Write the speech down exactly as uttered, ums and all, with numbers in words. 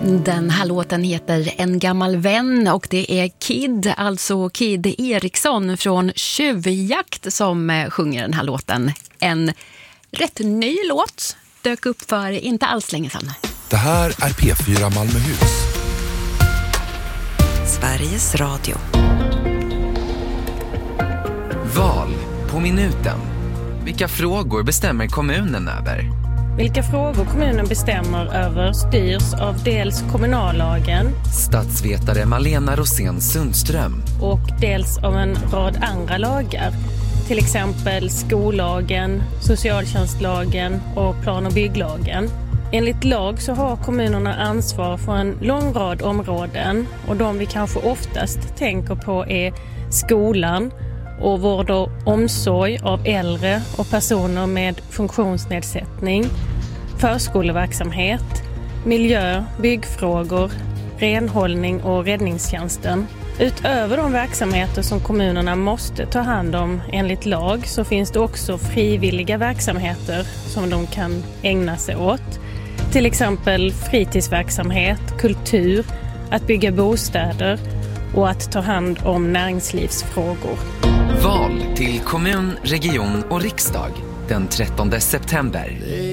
Den här låten heter En gammal vän och det är Kid, alltså Kid Eriksson från Tjuvjakt som sjunger den här låten. En rätt ny låt, dök upp för inte alls länge sedan. Det här är P fyra Malmöhus. Sveriges Radio. Val på minuten. Vilka frågor bestämmer kommunen över? Vilka frågor kommunen bestämmer över styrs av dels kommunallagen, Statsvetare Malena Rosén Sundström, och dels av en rad andra lagar. Till exempel skollagen, socialtjänstlagen och plan- och bygglagen. Enligt lag så har kommunerna ansvar för en lång rad områden, och de vi kanske oftast tänker på är skolan och vård och omsorg av äldre och personer med funktionsnedsättning, förskoleverksamhet, miljö, byggfrågor, renhållning och räddningstjänsten. Utöver de verksamheter som kommunerna måste ta hand om enligt lag så finns det också frivilliga verksamheter som de kan ägna sig åt. Till exempel fritidsverksamhet, kultur, att bygga bostäder och att ta hand om näringslivsfrågor. Val till kommun, region och riksdag den trettonde september.